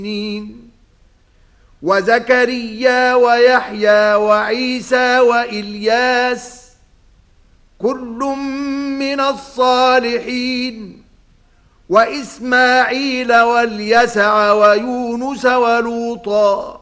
وزكريا ويحيى وعيسى وإلياس كل من الصالحين وإسماعيل واليسع ويونس ولوطا